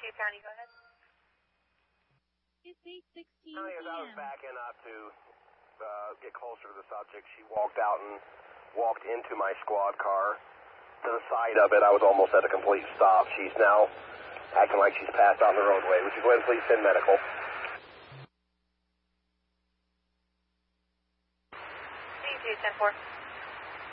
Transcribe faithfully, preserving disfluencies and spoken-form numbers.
Cascade County, go ahead. It's eight sixteen As I was p.m. backing up to uh, get closer to the subject, she walked out and walked into my squad car. To the side of it, I was almost at a complete stop. She's now acting like she's passed out on the roadway. Would you go ahead and please send medical? C T ten four.